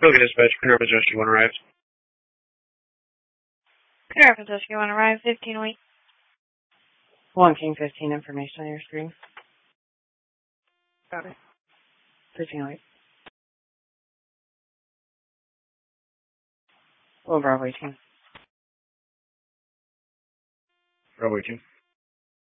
Really dispatch, Printer Majestic 1 arrived. Printer Majestic 1 arrived, 15 wait. 1 King 15 information on your screen. Got it. 15 wait. Well, Bravo 18. Bravo 18.